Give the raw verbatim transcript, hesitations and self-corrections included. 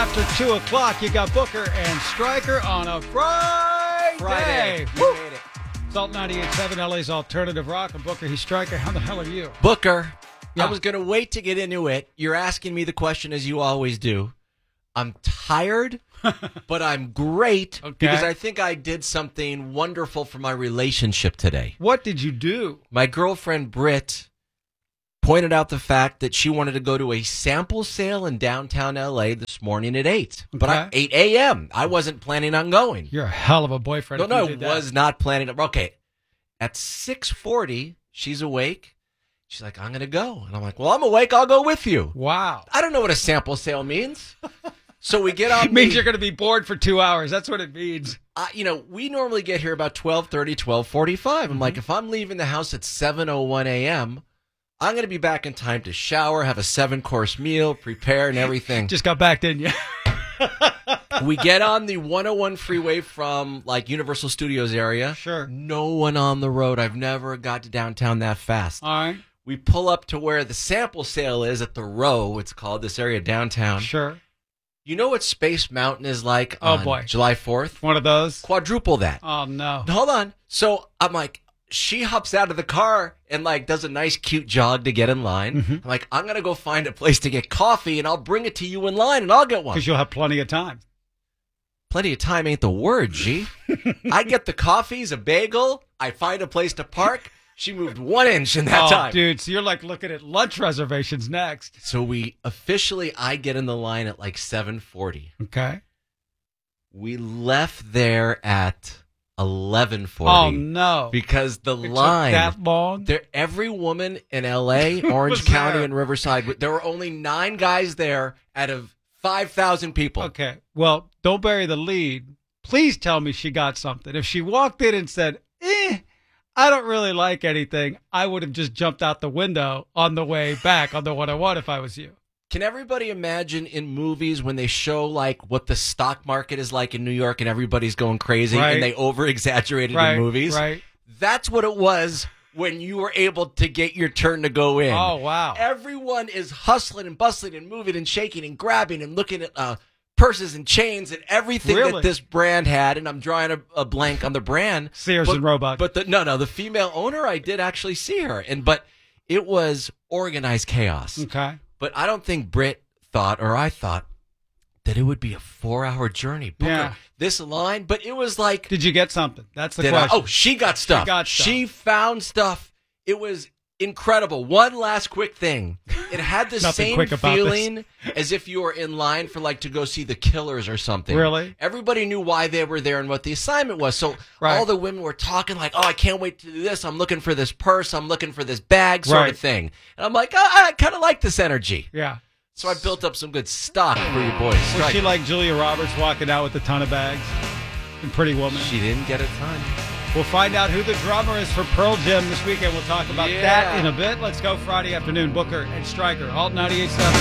after two o'clock. You got Booker and Stryker on a Friday. Friday. We Woo! made it. Salt ninety-eight point seven, L A's Alternative Rock. And Booker, he's Stryker. How the hell are you? Booker, Yeah. I was going to wait to get into it. You're asking me the question as you always do. I'm tired, but I'm great Okay. because I think I did something wonderful for my relationship today. What did you do? My girlfriend, Britt, pointed out the fact that she wanted to go to a sample sale in downtown L A this morning at eight. But I, Okay. eight a.m. I wasn't planning on going. You're a hell of a boyfriend. No, if you no, I did that. was not planning. To, okay, at six forty, she's awake. She's like, I'm going to go. And I'm like, well, I'm awake. I'll go with you. Wow. I don't know what a sample sale means. So we get on. It means the- you're going to be bored for two hours. That's what it means. Uh, you know, we normally get here about twelve thirty, twelve forty-five. I'm like, if I'm leaving the house at seven oh one a.m., I'm going to be back in time to shower, have a seven-course meal, prepare, and everything. Just got back, didn't you? We get on the one oh one freeway from, like, Universal Studios area. Sure. No one on the road. I've never got to downtown that fast. All right. We pull up to where the sample sale is at the Row, it's called, this area downtown. Sure. You know what Space Mountain is like Oh, on boy. July fourth? One of those. Quadruple that. Oh, no. Hold on. So I'm like, she hops out of the car and like does a nice cute jog to get in line. Mm-hmm. I'm like, I'm going to go find a place to get coffee and I'll bring it to you in line and I'll get one. Because you'll have plenty of time. Plenty of time ain't the word, G. I get the coffees, a bagel. I find a place to park. She moved one inch in that Oh, time. dude. So you're like looking at lunch reservations next. So we officially, I get in the line at like seven forty. Okay. We left there at eleven forty. Oh, no. Because the It took line. that long? There, every woman in L A, Orange was County, there? and Riverside, there were only nine guys there out of five thousand people. Okay. Well, don't bury the lead. Please tell me she got something. If she walked in and said, eh, I don't really like anything, I would have just jumped out the window on the way back on the one oh one if I was you. Can everybody imagine in movies when they show like what the stock market is like in New York and everybody's going crazy Right. and they over exaggerate it Right, in movies? right. That's what it was when you were able to get your turn to go in. Oh, wow. Everyone is hustling and bustling and moving and shaking and grabbing and looking at uh, purses and chains and everything Really? that this brand had. And I'm drawing a, a blank on the brand. Sears but, and Roebuck. But the, no, no, the female owner, I did actually see her. And but it was organized chaos. Okay. But I don't think Britt thought, or I thought, that it would be a four-hour journey. Booker, Yeah. this line, but it was like, Did you get something? That's the did I- question. oh, she got stuff. got stuff. She found stuff. It was incredible. One last quick thing. It had the Nothing same quick about this. feeling as if you were in line for like to go see the Killers or something. Really? Everybody knew why they were there and what the assignment was. So Right. all the women were talking like, oh, I can't wait to do this. I'm looking for this purse. I'm looking for this bag sort Right. of thing. And I'm like, oh, I kind of like this energy. Yeah. So I built up some good stock for you boys. Was Strike. she like Julia Roberts walking out with a ton of bags? And Pretty Woman. She didn't get a ton. We'll find out who the drummer is for Pearl Jam this weekend. We'll talk about Yeah. that in a bit. Let's go Friday afternoon. Booker and Stryker, Alt ninety-eight point seven.